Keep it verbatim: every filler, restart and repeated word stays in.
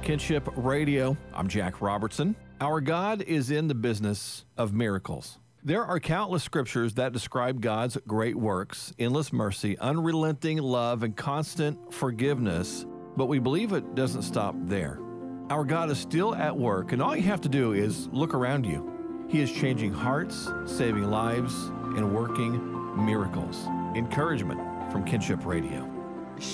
Kinship Radio. I'm Jack Robertson. Our God is in the business of miracles. There are countless scriptures that describe God's great works, endless mercy, unrelenting love, and constant forgiveness, but we believe it doesn't stop there. Our God is still at work, and all you have to do is look around you. He is changing hearts, saving lives, and working miracles. Encouragement from Kinship Radio.